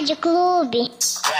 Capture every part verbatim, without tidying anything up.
Rádio Clube.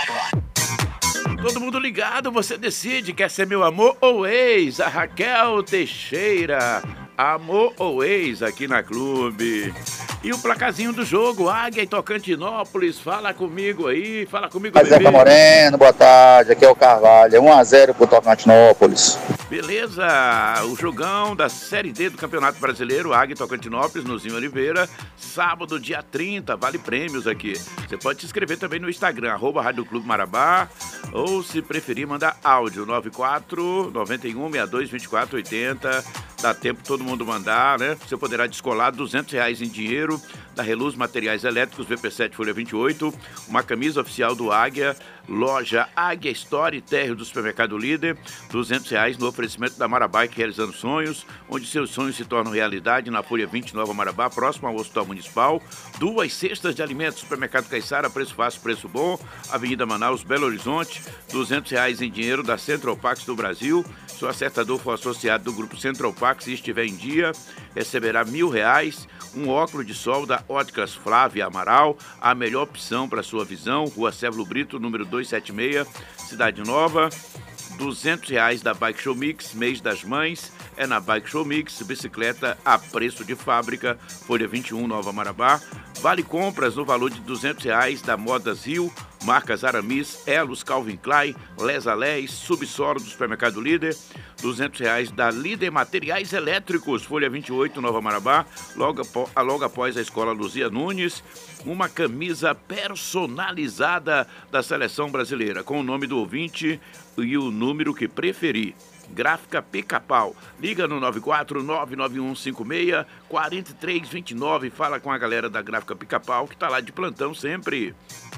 Todo mundo ligado, você decide, quer ser meu amor ou ex? A Raquel Teixeira, amor ou ex aqui na Clube. E o placazinho do jogo, Águia e Tocantinópolis, fala comigo aí, fala comigo, Mas bebê. Zeca Moreno, boa tarde, aqui é o Carvalho, um a zero pro Tocantinópolis. Beleza, o jogão da Série D do Campeonato Brasileiro, Águia e Tocantinópolis, no Zinho Oliveira, sábado, dia trinta, vale prêmios aqui. Você pode se inscrever também no Instagram, arroba Rádio Clube Marabá, ou se preferir, mandar áudio, nove quatro nove um seis dois dois quatro oito zero. Dá tempo todo mundo mandar, né? Você poderá descolar duzentos reais em dinheiro da Reluz Materiais Elétricos, V P sete Folha vinte e oito, uma camisa oficial do Águia, loja Águia Store, térreo do Supermercado Líder, duzentos reais no oferecimento da Marabike Realizando Sonhos, onde seus sonhos se tornam realidade, na Folha vinte, Nova Marabá, próximo ao Hospital Municipal. Duas cestas de alimentos, Supermercado Caiçara, preço fácil, preço bom, Avenida Manaus, Belo Horizonte, duzentos reais em dinheiro da Central Pax do Brasil. Se o acertador for associado do grupo Central Pax e estiver em dia, receberá mil reais. Um óculos de sol da Óticas Flávia Amaral, a melhor opção para sua visão, Rua Sévulo Brito, número duzentos e setenta e seis, Cidade Nova. duzentos reais da Bike Show Mix, mês das mães, é na Bike Show Mix, bicicleta a preço de fábrica, Folha vinte e um, Nova Marabá. Vale compras no valor de duzentos reais da Modas Rio, marcas Aramis, Elos, Calvin Klein, Les Alés, Subsolo do Supermercado Líder. duzentos reais da Líder Materiais Elétricos, Folha vinte e oito, Nova Marabá, logo, logo após a Escola Luzia Nunes. Uma camisa personalizada da Seleção Brasileira, com o nome do ouvinte e o número que preferir. Gráfica Pica-Pau. Liga no nove quatro nove nove um cinco seis quatro três dois nove. Fala com a galera da Gráfica Pica-Pau, que está lá de plantão sempre.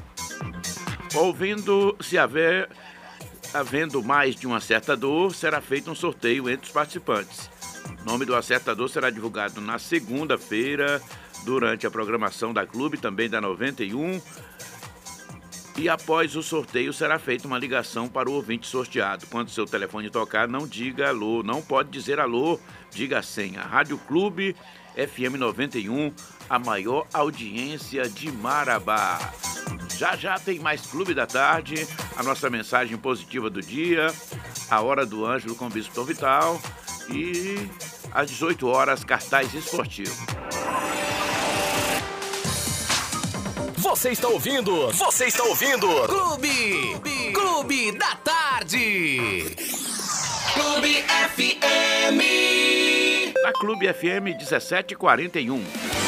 Ouvindo, se haver, havendo mais de um acertador, será feito um sorteio entre os participantes. O nome do acertador será divulgado na segunda-feira, durante a programação da Clube, também da noventa e um. E após o sorteio será feita uma ligação para o ouvinte sorteado. Quando seu telefone tocar, não diga alô, não pode dizer alô, diga a senha. Rádio Clube F M noventa e um, a maior audiência de Marabá. Já já tem mais Clube da Tarde, a nossa mensagem positiva do dia, a Hora do Ângelo com o Bispo Tom Vital e às dezoito horas, cartaz esportivo. Você está ouvindo? Você está ouvindo? Clube! Clube da Tarde! Clube F M! Na Clube F M dezessete e quarenta e um.